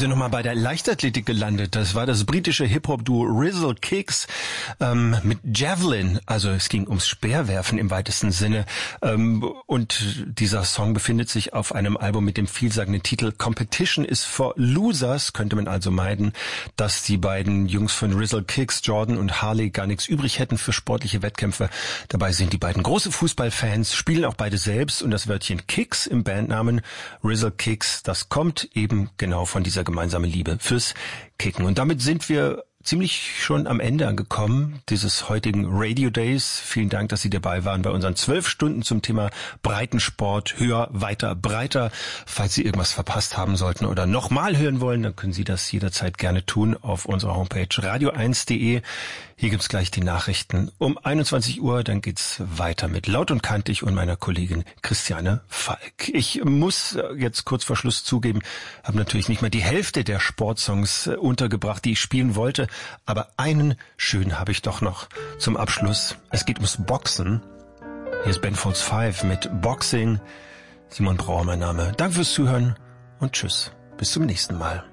sind nochmal bei der Leichtathletik gelandet. Das war das britische Hip-Hop-Duo Rizzle Kicks mit Javelin. Also es ging ums Speerwerfen im weitesten Sinne. Und dieser Song befindet sich auf einem Album mit dem vielsagenden Titel Competition is for Losers. Könnte man also meiden, dass die beiden Jungs von Rizzle Kicks, Jordan und Harley, gar nichts übrig hätten für sportliche Wettkämpfe. Dabei sind die beiden große Fußballfans, spielen auch beide selbst, und das Wörtchen Kicks im Bandnamen Rizzle Kicks, das kommt eben genau von dieser gemeinsamen Liebe fürs Kicken. Und damit sind wir ziemlich schon am Ende angekommen dieses heutigen Radio Days. Vielen Dank, dass Sie dabei waren bei unseren 12 Stunden zum Thema Breitensport. Höher, weiter, breiter. Falls Sie irgendwas verpasst haben sollten oder nochmal hören wollen, dann können Sie das jederzeit gerne tun auf unserer Homepage radio1.de. Hier gibt's gleich die Nachrichten um 21 Uhr. Dann geht's weiter mit Laut und Kantig und meiner Kollegin Christiane Falk. Ich muss jetzt kurz vor Schluss zugeben, habe natürlich nicht mal die Hälfte der Sportsongs untergebracht, die ich spielen wollte. Aber einen schönen habe ich doch noch zum Abschluss. Es geht ums Boxen. Hier ist Ben Folds 5 mit Boxing. Simon Brauer mein Name. Danke fürs Zuhören und tschüss. Bis zum nächsten Mal.